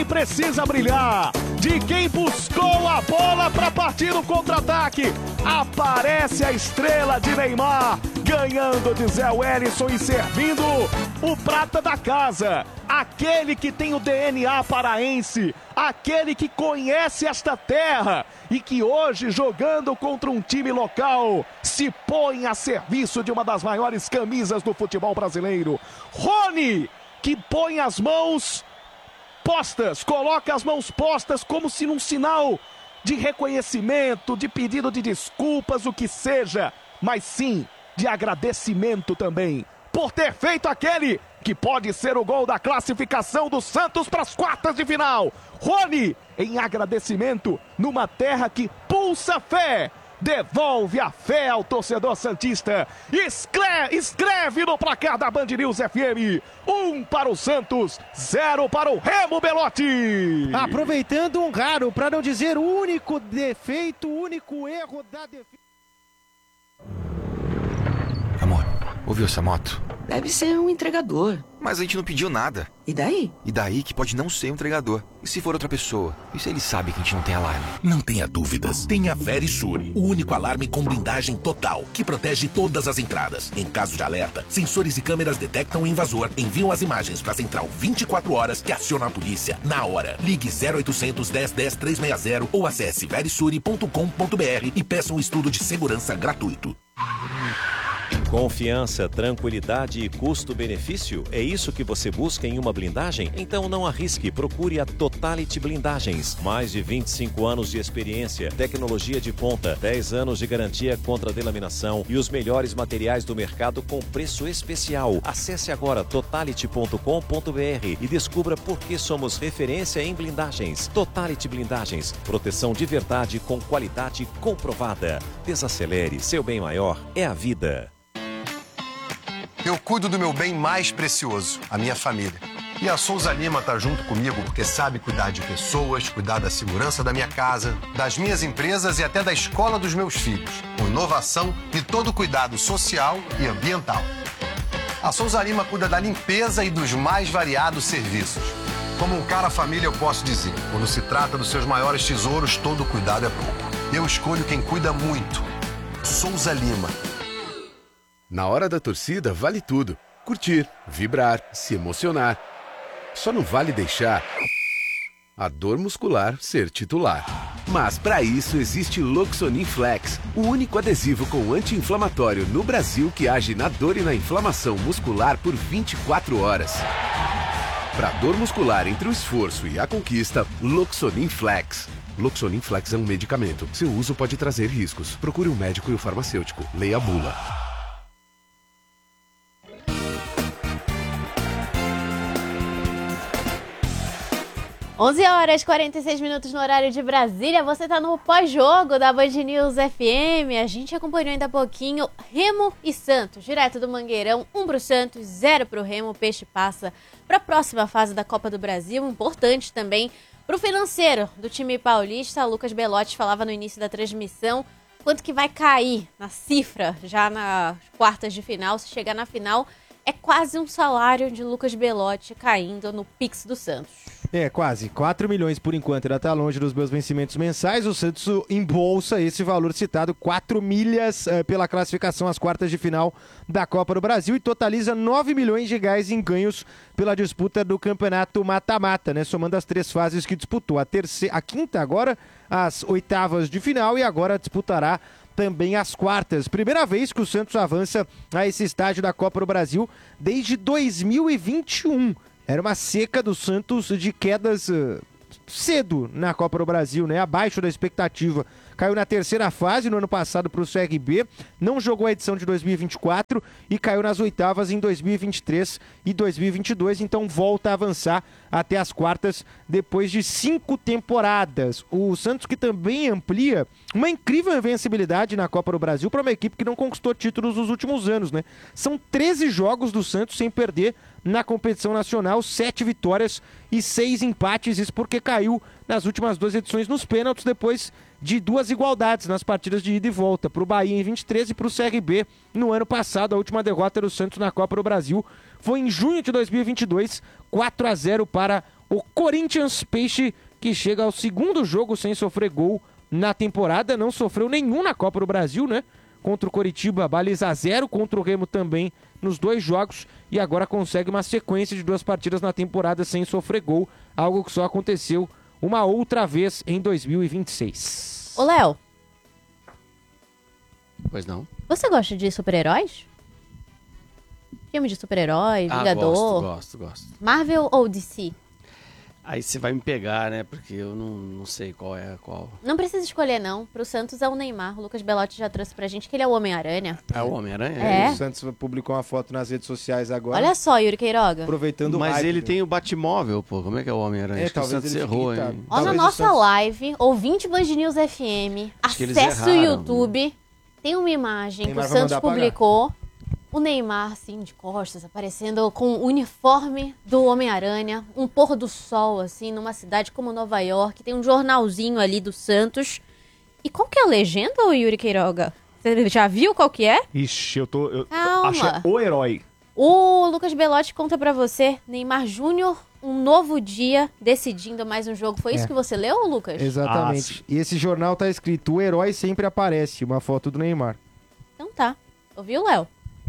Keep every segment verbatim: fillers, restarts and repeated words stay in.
quem precisa brilhar, de quem buscou a bola para partir no contra-ataque. Aparece a estrela de Neymar, ganhando de Zé Wellison e servindo o prata da casa. Aquele que tem o D N A paraense, aquele que conhece esta terra e que hoje, jogando contra um time local, se põe a serviço de uma das maiores camisas do futebol brasileiro. Rony, que põe as mãos postas, coloca as mãos postas como se num sinal de reconhecimento, de pedido de desculpas, o que seja, mas sim de agradecimento também, por ter feito aquele que pode ser o gol da classificação do Santos para as quartas de final. Rony, em agradecimento, numa terra que pulsa fé, devolve a fé ao torcedor santista. Escreve, escreve no placar da Band News F M. Um para o Santos, zero para o Remo Belotti. Aproveitando um raro, para não dizer único defeito, único erro da defesa. Amor, ouviu essa moto? Deve ser um entregador. Mas a gente não pediu nada. E daí? E daí que pode não ser um entregador. E se for outra pessoa? E se ele sabe que a gente não tem alarme? Não tenha dúvidas. Tem a Verisure, o único alarme com blindagem total, que protege todas as entradas. Em caso de alerta, sensores e câmeras detectam o invasor, enviam as imagens para a central vinte e quatro horas, que aciona a polícia na hora. Ligue zero oitocentos, dez, dez, trezentos e sessenta ou acesse verisure ponto com ponto br e peça um estudo de segurança gratuito. Confiança, tranquilidade e custo-benefício? É isso que você busca em uma blindagem? Então não arrisque, procure a Totality Blindagens. Mais de vinte e cinco anos de experiência, tecnologia de ponta, dez anos de garantia contra delaminação e os melhores materiais do mercado com preço especial. Acesse agora totality ponto com ponto br e descubra por que somos referência em blindagens. Totality Blindagens, proteção de verdade com qualidade comprovada. Desacelere, seu bem maior é a vida. Eu cuido do meu bem mais precioso, a minha família. E a Souza Lima tá junto comigo porque sabe cuidar de pessoas, cuidar da segurança da minha casa, das minhas empresas e até da escola dos meus filhos, com inovação e todo cuidado social e ambiental. A Souza Lima cuida da limpeza e dos mais variados serviços. Como um cara família, eu posso dizer, quando se trata dos seus maiores tesouros, todo cuidado é pouco. Eu escolho quem cuida muito. Souza Lima. Na hora da torcida, vale tudo. Curtir, vibrar, se emocionar. Só não vale deixar a dor muscular ser titular. Mas para isso existe Loxonin Flex, o único adesivo com anti-inflamatório no Brasil que age na dor e na inflamação muscular por vinte e quatro horas. Para dor muscular entre o esforço e a conquista, Loxonin Flex. Loxonin Flex é um medicamento. Seu uso pode trazer riscos. Procure um médico e o farmacêutico. Leia a bula. onze horas e quarenta e seis minutos no horário de Brasília. Você está no pós-jogo da Band News F M. A gente acompanhou ainda há pouquinho Remo e Santos, direto do Mangueirão. Um para o Santos, zero para o Remo. O Peixe passa para a próxima fase da Copa do Brasil. Importante também para o financeiro do time paulista. Lucas Belotti falava no início da transmissão quanto que vai cair na cifra já nas quartas de final. Se chegar na final, é quase um salário de Lucas Belotti caindo no Pix do Santos. É, quase. quatro milhões por enquanto. Ainda está longe dos meus vencimentos mensais. O Santos embolsa esse valor citado, quatro milhas eh, pela classificação às quartas de final da Copa do Brasil e totaliza nove milhões de reais em ganhos pela disputa do campeonato mata-mata, né? Somando as três fases que disputou. A, terceira, a quinta agora, as oitavas de final e agora disputará também as quartas. Primeira vez que o Santos avança a esse estágio da Copa do Brasil desde dois mil e vinte e um. Era uma seca do Santos de quedas uh, cedo na Copa do Brasil, né? Abaixo da expectativa. Caiu na terceira fase no ano passado para o C R B, não jogou a edição de dois mil e vinte e quatro e caiu nas oitavas em dois mil e vinte e três e dois mil e vinte e dois, então volta a avançar até as quartas depois de cinco temporadas. O Santos que também amplia uma incrível invencibilidade na Copa do Brasil para uma equipe que não conquistou títulos nos últimos anos, né? São treze jogos do Santos sem perder na competição nacional, sete vitórias e seis empates, isso porque caiu nas últimas duas edições nos pênaltis, depois de duas igualdades nas partidas de ida e volta, para o Bahia em vinte e três e para o C R B no ano passado. A última derrota do Santos na Copa do Brasil foi em junho de dois mil e vinte e dois, quatro a zero para o Corinthians, peixe que chega ao segundo jogo sem sofrer gol na temporada, não sofreu nenhum na Copa do Brasil, né? Contra o Coritiba, baliza zero, contra o Remo também nos dois jogos, e agora consegue uma sequência de duas partidas na temporada sem sofrer gol, algo que só aconteceu uma outra vez em dois mil e vinte e seis. Ô, Léo. Pois não. Você gosta de super-heróis? Filme de super-herói, Ah, Vingador? gosto, gosto, gosto. Marvel ou D C? Aí você vai me pegar, né? Porque eu não, não sei qual é qual. Não precisa escolher, não. Pro Santos é o Neymar. O Lucas Belotti já trouxe pra gente que ele é o Homem-Aranha. É o Homem-Aranha? É. O Santos publicou uma foto nas redes sociais agora. Olha só, Yuri Queiroga. Aproveitando o Mas hype, ele né? tem o Batmóvel, pô. Como é que é o Homem-Aranha? É, Acho que o talvez Santos ele fique errou, irritado. hein? Ó, na Talvez o nossa Santos- live, ouvinte Band News F M, Acho que eles acesse o erraram. YouTube, tem uma imagem Neymar que o vai Santos mandar apagar. publicou. O Neymar, assim, de costas, aparecendo com o uniforme do Homem-Aranha, um pôr do sol, assim, numa cidade como Nova York. Tem um jornalzinho ali do Santos. E qual que é a legenda, ô Yuri Queiroga? Você já viu qual que é? Ixi, eu tô. Eu Calma. acho que é o herói. O Lucas Belotti conta pra você, Neymar Júnior, um novo dia, decidindo mais um jogo. Foi É. isso que você leu, Lucas? Exatamente. Ah, e esse jornal tá escrito: o herói sempre aparece. Uma foto do Neymar. Então tá. Ouviu, Léo?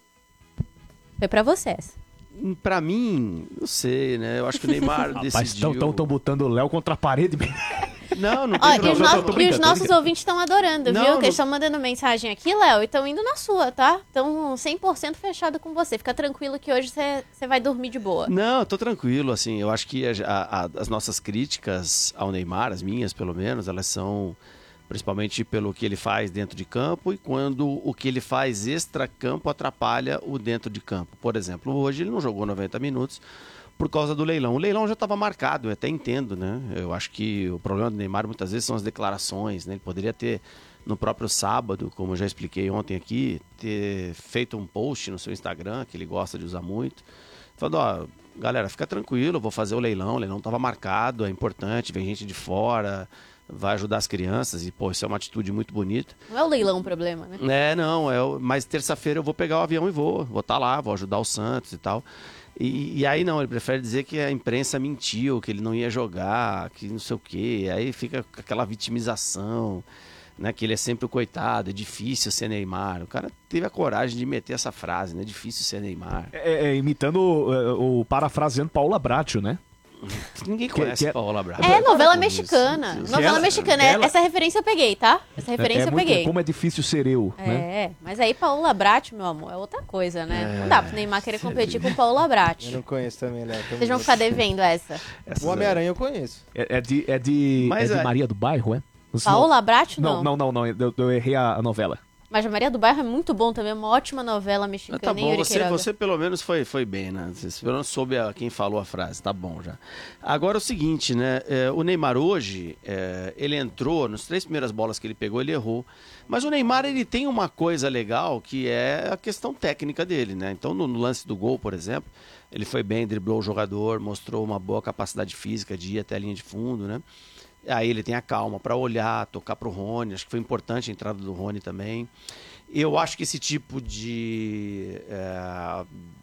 Foi pra você essa. Hum, Pra mim, não sei, né? Eu acho que o Neymar Rapaz, decidiu... estão tão botando o Léo contra a parede. Não, não tem Ó, e os, problema. no- eu tô e os brincando, tô nossos brincando. ouvintes estão adorando, Não, viu? não- Que eles estão mandando mensagem aqui, Léo, e estão indo na sua, tá? Estão cem por cento fechado com você. Fica tranquilo que hoje você vai dormir de boa. Não, tô tranquilo, assim, eu acho que a- a- a- as nossas críticas ao Neymar, as minhas pelo menos, elas são principalmente pelo que ele faz dentro de campo e quando o que ele faz extra-campo atrapalha o dentro de campo. Por exemplo, hoje ele não jogou noventa minutos por causa do leilão. O leilão já estava marcado, eu até entendo, né? Eu acho que o problema do Neymar muitas vezes são as declarações, né? Ele poderia ter, no próprio sábado, como eu já expliquei ontem aqui, ter feito um post no seu Instagram, que ele gosta de usar muito, falando, ó, galera, fica tranquilo, eu vou fazer o leilão, o leilão estava marcado, é importante, vem gente de fora, vai ajudar as crianças e, pô, isso é uma atitude muito bonita. Não é o leilão o problema, né? É, não, é, o- mas terça-feira eu vou pegar o avião e vou, vou estar lá, vou ajudar o Santos e tal. E, e aí não, ele prefere dizer que a imprensa mentiu, que ele não ia jogar, que não sei o quê. Aí fica com aquela vitimização, né? Que ele é sempre o coitado, é difícil ser Neymar. O cara teve a coragem de meter essa frase, né? Difícil ser Neymar. É, é, imitando o, o parafraseando Paula Bracho, né? Ninguém Que- conhece que é- Paola Braga. É, novela Para com isso. mexicana. Isso. Novela ela- mexicana. ela- Essa referência eu peguei, tá? Essa referência é eu muito- peguei. Como é difícil ser eu, né? É, mas aí Paola Brat, meu amor, é outra coisa, né? Não dá pro Neymar querer competir com Paola Brat. Eu não conheço também, Léo. Tamo Vocês vão junto. ficar devendo essa. Essas O Homem-Aranha eu conheço. É, é de, é de, Mas é de é- Maria do Bairro, é? Os- Paola Brat, não. Não, não, não, não, eu, eu errei a, a novela. Mas a Maria do Bairro é muito bom também, uma ótima novela Mas mexicana. tá hein, bom, Yuri você, Queiroga? você pelo menos foi, foi bem, né? Você pelo menos soube a- quem falou a frase, tá bom já. Agora é o seguinte, né? É, o Neymar hoje, é, ele entrou, nas três primeiras bolas que ele pegou, ele errou. Mas o Neymar, ele tem uma coisa legal, que é a questão técnica dele, né? Então, no, no lance do gol, por exemplo, ele foi bem, driblou o jogador, mostrou uma boa capacidade física de ir até a linha de fundo, né? Aí ele tem a calma para olhar, tocar pro Rony, acho que foi importante a entrada do Rony também. Eu acho que esse tipo de, é,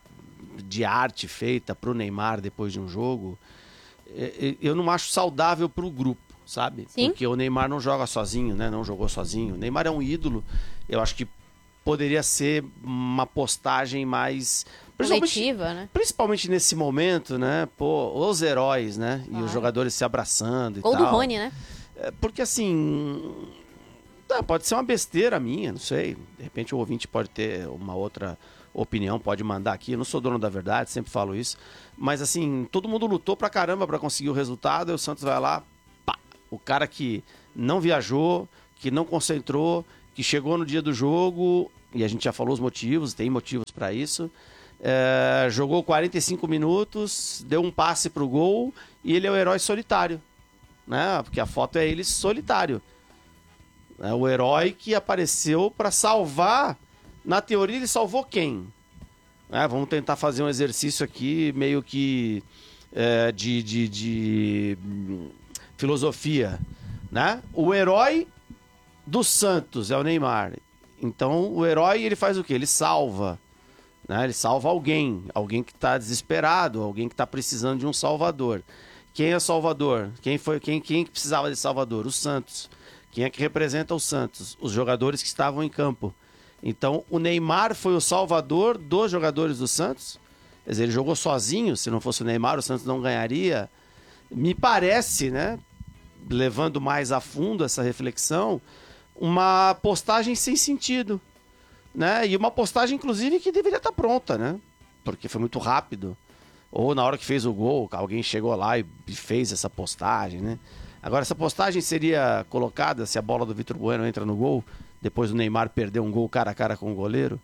de arte feita pro Neymar depois de um jogo, é, é, eu não acho saudável pro grupo, sabe? Sim. Porque o Neymar não joga sozinho, né? Não jogou sozinho. O Neymar é um ídolo. Eu acho que poderia ser uma postagem mais... Principalmente, Coletiva, né? principalmente nesse momento, né? Pô, os heróis, né? E Claro. os jogadores se abraçando e Gol tal. do Rony, né? É, porque assim, tá, pode ser uma besteira minha, não sei. De repente o ouvinte pode ter uma outra opinião, pode mandar aqui. Eu não sou dono da verdade, sempre falo isso. Mas assim, todo mundo lutou pra caramba pra conseguir o resultado. E o Santos vai lá, pá. O cara que não viajou, que não concentrou, que chegou no dia do jogo, e a gente já falou os motivos, tem motivos pra isso. É, jogou quarenta e cinco minutos, deu um passe pro gol e ele é o herói solitário, né? Porque a foto é ele solitário. É o herói que apareceu para salvar. Na teoria, ele salvou quem? É, vamos tentar fazer um exercício aqui, meio que é, de, de, de hum, filosofia, né? O herói do Santos é o Neymar. Então, o herói, ele faz o quê? Ele salva. Né? Ele salva alguém, alguém que está desesperado, alguém que está precisando de um salvador. Quem é Salvador? Quem foi quem, quem precisava de Salvador? O Santos. Quem é que representa o Santos? Os jogadores que estavam em campo. Então, o Neymar foi o salvador dos jogadores do Santos? Quer dizer, ele jogou sozinho. Se não fosse o Neymar, o Santos não ganharia. Me parece, né, levando mais a fundo essa reflexão, uma postagem sem sentido, né? E uma postagem, inclusive, que deveria estar pronta, né? Porque foi muito rápido. Ou na hora que fez o gol, alguém chegou lá e fez essa postagem, né? Agora, essa postagem seria colocada se a bola do Vitor Bueno entra no gol, depois o Neymar perdeu um gol cara a cara com o goleiro.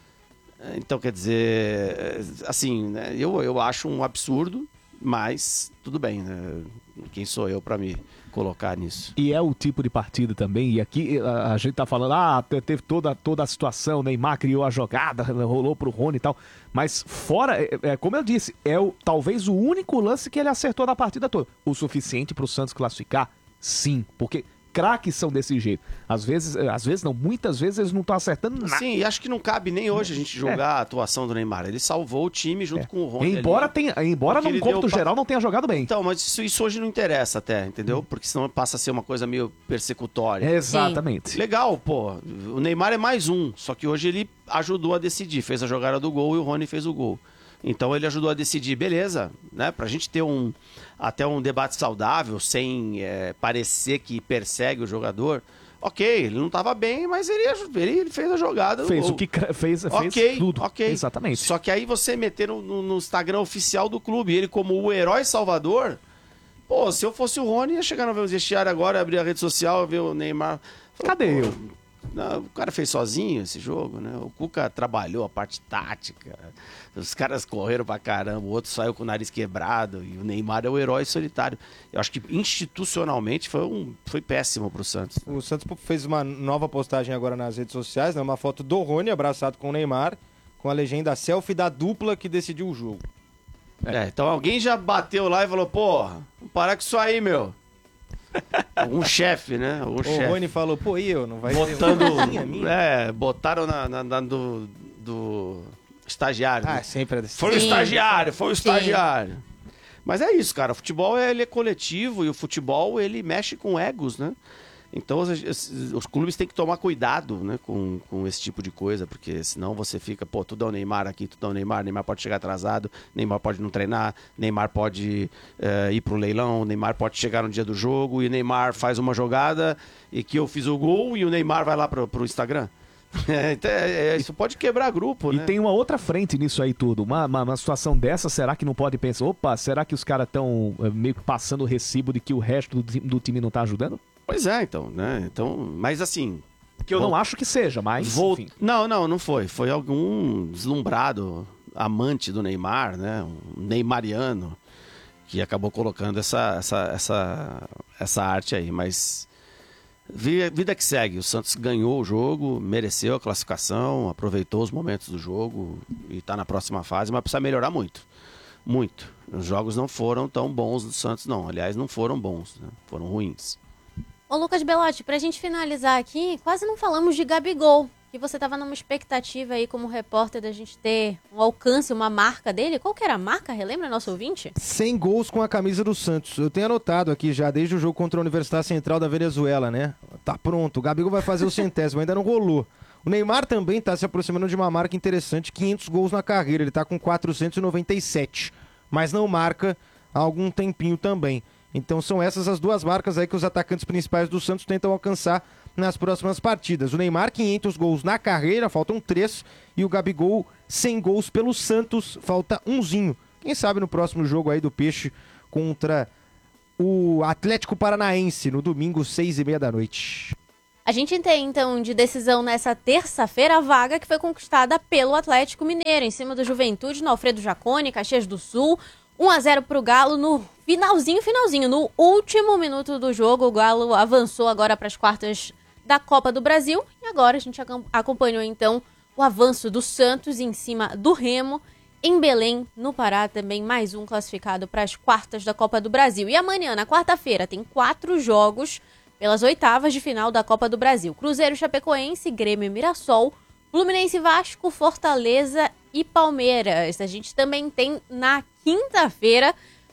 Então, quer dizer, assim, né? eu, eu acho um absurdo, mas tudo bem, né? Quem sou eu para me colocar nisso? E é o tipo de partida também, e aqui a, a gente tá falando, ah, teve toda, toda a situação, o Neymar criou a jogada, rolou pro Rony e tal, mas fora, é, é, como eu disse, é o, talvez o único lance que ele acertou na partida toda. O suficiente pro Santos classificar? Sim, porque craques são desse jeito. Às vezes, às vezes não, muitas vezes eles não estão acertando nada. Sim, e acho que não cabe nem hoje a gente julgar é. a atuação do Neymar. Ele salvou o time junto é. com o Rony. Embora, tenha, embora num cômputo deu... geral não tenha jogado bem. Então, mas isso, isso hoje não interessa até, entendeu? Hum. Porque senão passa a ser uma coisa meio persecutória. Exatamente. Sim. Legal, pô. O Neymar é mais um, só que hoje ele ajudou a decidir. Fez a jogada do gol e o Rony fez o gol. Então ele ajudou a decidir, beleza, né? Pra gente ter um, até um debate saudável, sem é, parecer que persegue o jogador. Ok, ele não estava bem, mas ele, ele fez a jogada. Fez o que fez, fez okay, tudo. Ok, exatamente. Só que aí você meter no, no, no Instagram oficial do clube, ele como o herói salvador, pô, se eu fosse o Rony, ia chegar no vestiário agora, abrir a rede social, ver o Neymar. Cadê eu? Não, o cara fez sozinho esse jogo, né? O Cuca trabalhou a parte tática, os caras correram pra caramba, o outro saiu com o nariz quebrado e o Neymar é o herói solitário. Eu acho que institucionalmente foi, um, foi péssimo pro Santos. O Santos fez uma nova postagem agora nas redes sociais, né? Uma foto do Rony abraçado com o Neymar, com a legenda selfie da dupla que decidiu o jogo. É, então alguém já bateu lá e falou, porra, vamos parar com isso aí, meu. Um chefe, né? Um o chefe. Rony falou, pô, e eu? Não vai Botando, ter minha? É, botaram na, na, na do, do estagiário. Ah, né? sempre é desse Foi o estagiário, foi o estagiário. Mas é isso, cara. O futebol ele é coletivo e o futebol ele mexe com egos, né? Então os, os clubes têm que tomar cuidado, né, com, com esse tipo de coisa, porque senão você fica, pô, tudo é o Neymar aqui, tudo é o Neymar, Neymar pode chegar atrasado, Neymar pode não treinar, Neymar pode uh, ir pro leilão, Neymar pode chegar no dia do jogo e Neymar faz uma jogada e que eu fiz o gol e o Neymar vai lá pro, pro Instagram. É, é, isso pode quebrar grupo, e né? tem uma outra frente nisso aí tudo. Uma, uma, uma situação dessa, será que não pode pensar, opa, será que os caras estão uh, meio que passando o recibo de que o resto do, do time não tá ajudando? Pois é, então, né? Então, mas assim... Que eu vou... não acho que seja, mas... Vou... Não, não, não foi. Foi algum deslumbrado amante do Neymar, né? Um neymariano, que acabou colocando essa, essa, essa, essa arte aí. Mas vida que segue. O Santos ganhou o jogo, mereceu a classificação, aproveitou os momentos do jogo e tá na próxima fase, mas precisa melhorar muito. Muito. Os jogos não foram tão bons do Santos, não. Aliás, não foram bons, né? Foram ruins. Ô Lucas Belotti, pra gente finalizar aqui, quase não falamos de Gabigol, que você tava numa expectativa aí como repórter da gente ter um alcance, uma marca dele. Qual que era a marca? Relembra nosso ouvinte? cem gols com a camisa do Santos. Eu tenho anotado aqui já, desde o jogo contra a Universidade Central da Venezuela, né? Tá pronto, o Gabigol vai fazer o centésimo, ainda não rolou. O Neymar também tá se aproximando de uma marca interessante, quinhentos gols na carreira, ele tá com quatrocentos e noventa e sete, mas não marca há algum tempinho também. Então são essas as duas marcas aí que os atacantes principais do Santos tentam alcançar nas próximas partidas. O Neymar, quinhentos gols na carreira, faltam três. E o Gabigol, cem gols pelo Santos, falta umzinho. Quem sabe no próximo jogo aí do Peixe contra o Atlético Paranaense, no domingo, seis e meia da noite. A gente tem, então, de decisão nessa terça-feira a vaga que foi conquistada pelo Atlético Mineiro, em cima do Juventude, no Alfredo Jaconi, Caxias do Sul. um a zero pro Galo no finalzinho, finalzinho. No último minuto do jogo, o Galo avançou agora para as quartas da Copa do Brasil. E agora a gente acompanhou, então, o avanço do Santos em cima do Remo. Em Belém, no Pará, também mais um classificado para as quartas da Copa do Brasil. E amanhã, na quarta-feira, tem quatro jogos pelas oitavas de final da Copa do Brasil. Cruzeiro, Chapecoense, Grêmio e Mirassol, Fluminense, Vasco, Fortaleza e Palmeiras. A gente também tem na quinta-feira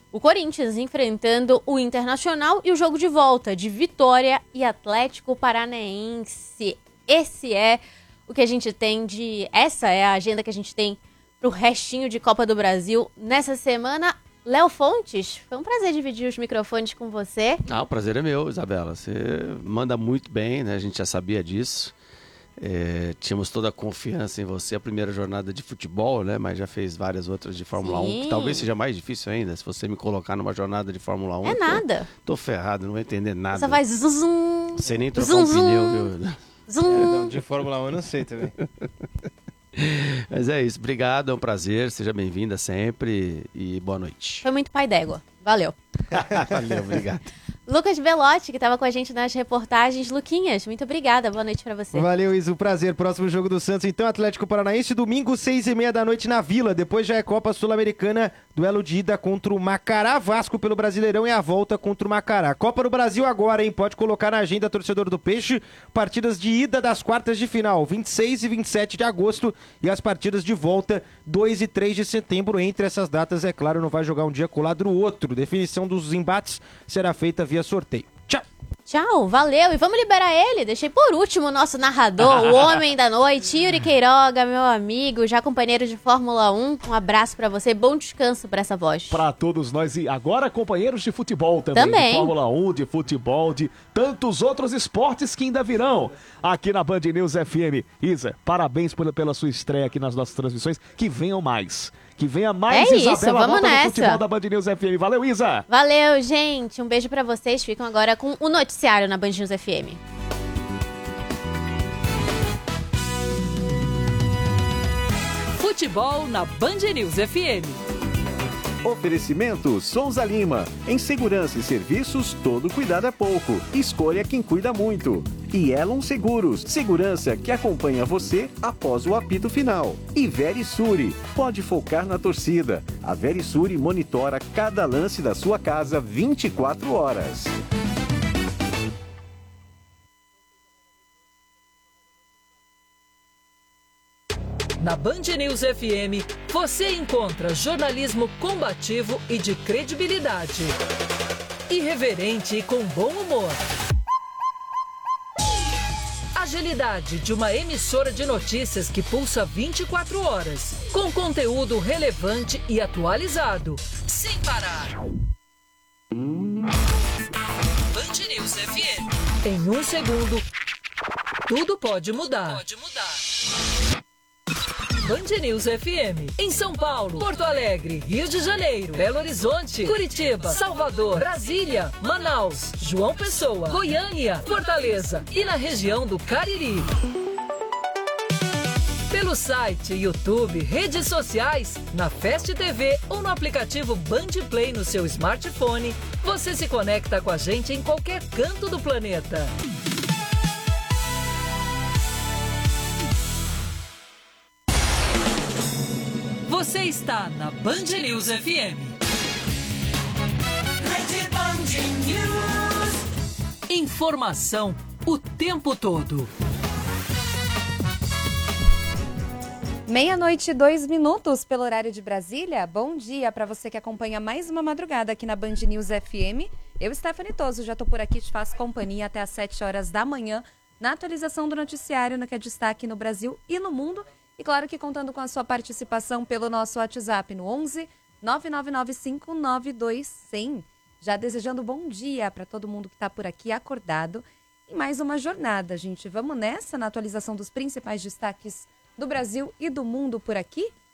o Corinthians enfrentando o Internacional e o jogo de volta de Vitória e Atlético Paranaense. Esse é o que a gente tem de... Essa é a agenda que a gente tem pro restinho de Copa do Brasil nessa semana. Léo Fontes, foi um prazer dividir os microfones com você. Ah, o prazer é meu, Isabela. Você manda muito bem, né? A gente já sabia disso. É, tínhamos toda a confiança em você, a primeira jornada de futebol, né? Mas já fez várias outras de Fórmula Sim. um, que talvez seja mais difícil ainda, se você me colocar numa jornada de Fórmula um. É nada. Tô, tô ferrado, não vou entender nada. Você vai zum, zum. Não sei nem trocar Zum, um zum. pneu, viu? Zum. De Fórmula um eu não sei também. Mas é isso, obrigado, é um prazer, seja bem-vinda sempre e boa noite. Foi muito pai d'égua. Valeu. Valeu, obrigado. Lucas Belotti, que estava com a gente nas reportagens. Luquinhas, muito obrigada. Boa noite pra você. Valeu, Isa. Um prazer. Próximo jogo do Santos, então, Atlético Paranaense, domingo, seis e meia da noite na Vila. Depois já é Copa Sul-Americana, duelo de ida contra o Macará. Vasco pelo Brasileirão e a volta contra o Macará. Copa do Brasil agora, hein? Pode colocar na agenda, torcedor do Peixe, partidas de ida das quartas de final, vinte e seis e vinte e sete de agosto, e as partidas de volta, dois e três de setembro. Entre essas datas, é claro, não vai jogar um dia colado no outro. Definição dos embates será feita via sorteio. Tchau! Tchau, valeu. E vamos liberar ele. Deixei por último o nosso narrador, o homem da noite, Yuri Queiroga, meu amigo, já companheiro de Fórmula um. Um abraço pra você, bom descanso pra essa voz. Pra todos nós e agora companheiros de futebol também. Também. De Fórmula um, de futebol, de tantos outros esportes que ainda virão aqui na Band News F M. Isa, parabéns pela, pela sua estreia aqui nas nossas transmissões. Que venham mais. Que venha mais, é Isabela, isso, vamos volta nessa. no futebol da Band News F M. Valeu, Isa! Valeu, gente. Um beijo pra vocês. Ficam agora com o noticiário na Band News F M. Futebol na Band News F M. Oferecimento Souza Lima. Em segurança e serviços, todo cuidado é pouco. Escolha quem cuida muito. E Elon Seguros. Segurança que acompanha você após o apito final. E Verisure. Pode focar na torcida. A Verisure monitora cada lance da sua casa vinte e quatro horas. Na Band News F M, você encontra jornalismo combativo e de credibilidade. Irreverente e com bom humor. Agilidade de uma emissora de notícias que pulsa vinte e quatro horas. Com conteúdo relevante e atualizado. Sem parar. Band News F M. Em um segundo, tudo pode mudar. Pode mudar. Band News F M. Em São Paulo, Porto Alegre, Rio de Janeiro, Belo Horizonte, Curitiba, Salvador, Brasília, Manaus, João Pessoa, Goiânia, Fortaleza e na região do Cariri. Pelo site, YouTube, redes sociais, na Fast T V ou no aplicativo Band Play no seu smartphone, você se conecta com a gente em qualquer canto do planeta. Você está na Band News F M. Rede Band News. Informação o tempo todo. Meia-noite e dois minutos pelo horário de Brasília. Bom dia para você que acompanha mais uma madrugada aqui na Band News F M. Eu, Stephanie Toso, já estou por aqui, te faço companhia até às sete horas da manhã na atualização do noticiário no que é destaque no Brasil e no mundo. E claro que contando com a sua participação pelo nosso WhatsApp no onze nove nove nove cinco nove dois zero zero. Já desejando bom dia para todo mundo que está por aqui acordado. E mais uma jornada, gente. Vamos nessa na atualização dos principais destaques do Brasil e do mundo por aqui?